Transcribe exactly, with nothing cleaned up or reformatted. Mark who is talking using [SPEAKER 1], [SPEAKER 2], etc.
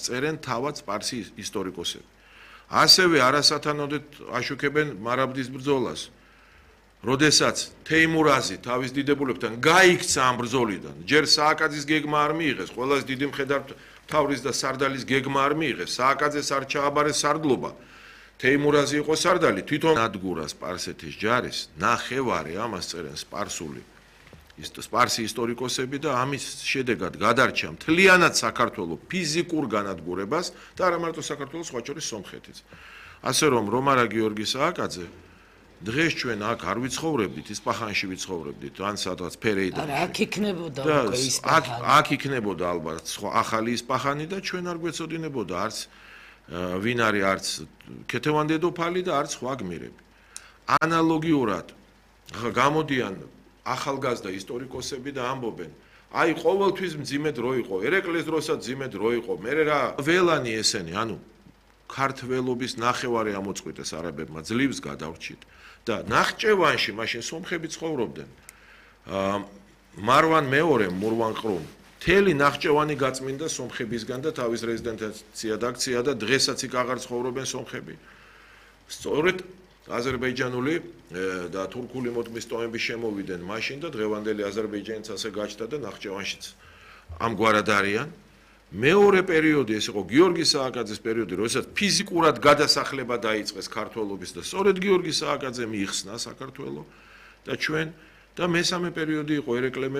[SPEAKER 1] წერენ თავად სპარსი ისტორიკოსები. ასევე არასათანადოდ აშუქებენ მარაბდის ბრძოლას. როდესაც თეიმურაზი თავის დიდებულებთან გაიქცა ამ ბრძოლიდან, ჯერ სააკაძის გეგმა არ მიიღეს, ყველაზე დიდი მხედართმთავრის და სარდალის გეგმა არ მიიღეს, სააკაძეს არ ჩააბარეს სარდლობა. თეიმურაზი იყო სარდალი, თვითონ ადგურა სპარსეთის ჯარის, ნახევარი ამას წერენ სპარსული სპარსი ისტორიკოსები და ამის შედეგად გადარჩა მთლიანად საქართველოს ფიზიკურ განადგურებას და არა მარტო საქართველოს, სხვა შორის სომხეთიც. ასე რომ რომარა გიორგი სააკაძე დღეს ჩვენ აქ არ ვიცხოვრებდით, ისპაჰანში ვიცხოვრებდით, ან სადღაც ფერეიდანში.
[SPEAKER 2] არა, აქ იქნებოდა უკვე ისპაჰანი.
[SPEAKER 1] აქ იქნებოდა ალბათ სხვა ახალი ისპაჰანი და ჩვენ არ გვეცოდინებოდა არც ვინ არის არც ქეთევან დედოფალი და არც სხვა გმირები. ანალოგიურად გამოდიან ახალგაზრდა ისტორიკოსები და ამბობენ, აი ყოველთვის მძიმე დრო იყო, ერეკლეს დროსაც მძიმე დრო იყო, მერე რა ველანი ესენი, ანუ ქართველობის ნახევარი ამოწყვიტეს არაბებმა, ძლივს გადავრჩით და ნახჭევანში მაშინ სომხები ცხოვრობდნენ. მარვან მეორე მურვან ყრუმ მთელი ნახჭევანი გაწმინდა სომხებისგან და თავის რეზიდენცია დაქცია და დღესაც იქ აღარ ცხოვრობენ სომხები. სწორედ აზერბაიჯანული და თურქული მოდგმის ტომები შემოვიდნენ მაშინ და დღევანდელი აზერბაიჯანიც ასე გაჩნდა და ნახჭევანშიც ამგვარად არიან. მეორე პერიოდი ეს იყო გიორგი სააკაძის პერიოდი, როდესაც ფიზიკურად გადასახლება დაიწყეს ქართველობის და სწორედ გიორგი სააკაძე მიიხსნა საქართველო და ჩვენ და მესამე პერიოდი იყო ერეკლე